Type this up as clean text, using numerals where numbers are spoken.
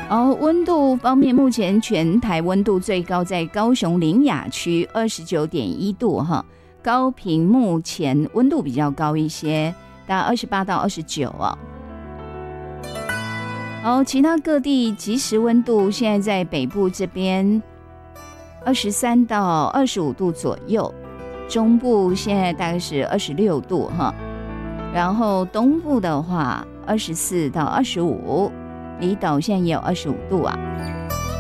温度方面，目前全台温度最高在高雄苓雅区29.1度哈，高屏目前温度比较高一些，大概28到29哦。其他各地即时温度现在在北部这边23到25度左右，中部现在大概是26度哈，然后东部的话24到25，离岛现在也有25度啊。